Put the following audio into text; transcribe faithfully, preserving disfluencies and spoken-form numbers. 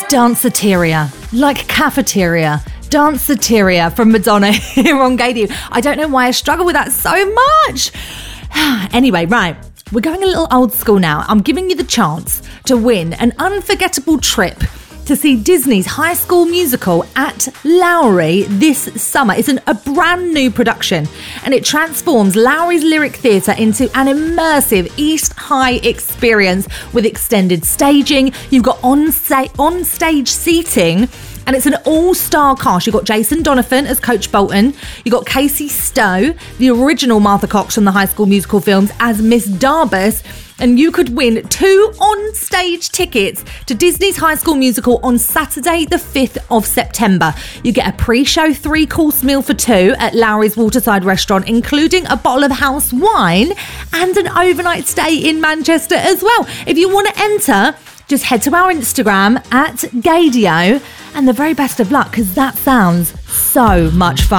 Danceteria, like cafeteria. Danceteria from Madonna here on Gaydio. I don't know why I struggle with that so much. Anyway, right, we're going a little old school now. I'm giving you the chance to win an unforgettable trip to see Disney's High School Musical at Lowry this summer. It's an, a brand new production, and it transforms Lowry's Lyric Theatre into an immersive East High experience with extended staging. You've got on, sta- on stage seating, and it's an all-star cast. You've got Jason Donovan as Coach Bolton. You've got Casey Stowe, the original Martha Cox from the High School Musical films, as Miss Darbus. And you could win two on-stage tickets to Disney's High School Musical on Saturday, the fifth of September. You get a pre-show three-course meal for two at Lowry's Waterside Restaurant, including a bottle of house wine and an overnight stay in Manchester as well. If you want to enter, just head to our Instagram at Gaydio, and the very best of luck, because that sounds so much fun.